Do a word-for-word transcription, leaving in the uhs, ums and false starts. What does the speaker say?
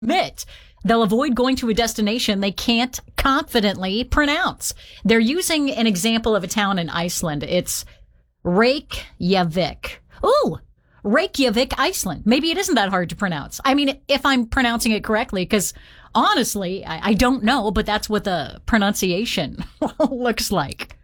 admit they'll avoid going to a destination they can't confidently pronounce. They're using an example of a town in Iceland. It's Reykjavik. Ooh, Reykjavik, Iceland. Maybe it isn't that hard to pronounce. I mean, if I'm pronouncing it correctly, because honestly, I, I don't know, but that's what the pronunciation looks like.